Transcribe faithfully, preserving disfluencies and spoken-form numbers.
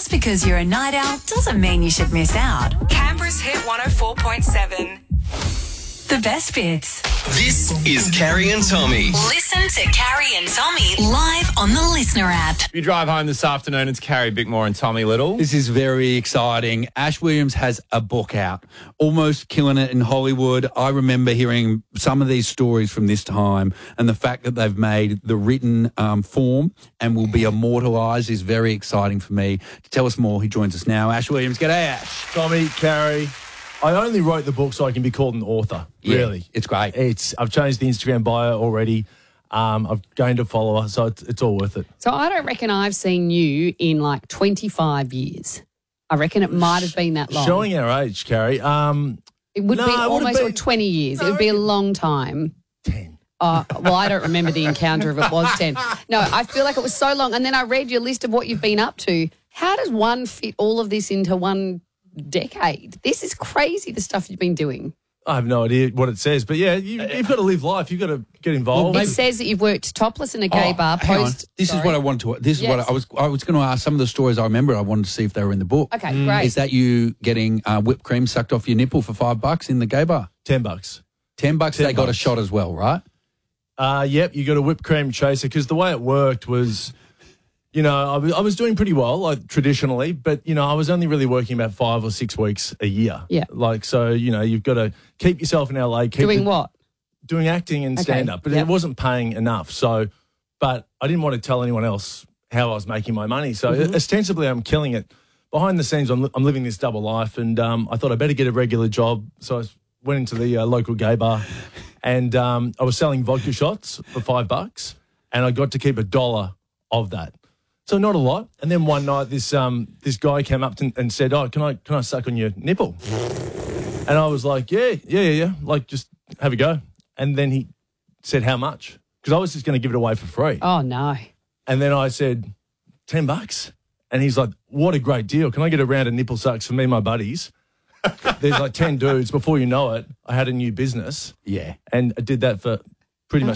Just because you're a night owl doesn't mean you should miss out. Canberra's Hit one oh four point seven. The best bits. This is Carrie and Tommy. Listen to Carrie and Tommy live on the Listener app. If you drive home this afternoon, it's Carrie Bickmore and Tommy Little. This is very exciting. Ash Williams has a book out, almost killing it in Hollywood. I remember hearing some of these stories from this time, and the fact that they've made the written um, form and will be immortalised is very exciting for me. To tell us more, he joins us now. Ash Williams, g'day, Ash. Tommy, Carrie, I only wrote the book so I can be called an author, Yeah, really. it's great. It's I've changed the Instagram bio already. Um, I've gained a follower, so it's, it's all worth it. So I don't reckon I've seen you in like twenty-five years. I reckon it might have been that long. Showing our age, Carrie. Um, it would no, be it would've almost been- twenty years. No, it would be a I reckon- long time. ten. Uh, well, I don't remember the encounter if it was ten. No, I feel like it was so long. And then I read your list of what you've been up to. How does one fit all of this into one decade? This is crazy, the stuff you've been doing. I have no idea what it says, but yeah, you, you've got to live life. You've got to get involved. It says that you've worked topless in a gay Oh, bar. hang on. Post. This Sorry. is what I wanted to. This is what Yes. I was. I was going to ask some of the stories I remember. I wanted to see if they were in the book. Okay, great. Is that you getting uh, whipped cream sucked off your nipple for five bucks in the gay bar? ten bucks. Ten bucks. Ten they got a bucks. shot as well, right? Uh, yep, you got a whipped cream chaser because the way it worked was, you know, I was, I was doing pretty well, like traditionally, but, you know, I was only really working about five or six weeks a year. Yeah. Like, so, you know, you've got to keep yourself in L A. Keep Doing the- what? Doing acting and Okay, stand-up, but yep. it wasn't paying enough. So, but I didn't want to tell anyone else how I was making my money. So Mm-hmm. ostensibly I'm killing it. Behind the scenes, I'm, I'm living this double life, and um, I thought I better get a regular job. So I went into the uh, local gay bar, and um, I was selling vodka shots for five bucks, and I got to keep a dollar of that. So not a lot. And then one night, this um, this guy came up to, and said, "Oh, can I can I suck on your nipple?" And I was like, "Yeah, yeah, yeah, yeah. Like, just have a go." And then he said, "How much?" Because I was just going to give it away for free. Oh, no. And then I said, ten bucks. And he's like, "What a great deal. Can I get a round of nipple sucks for me and my buddies?" There's like ten dudes. Before you know it, I had a new business. Yeah. And I did that for pretty much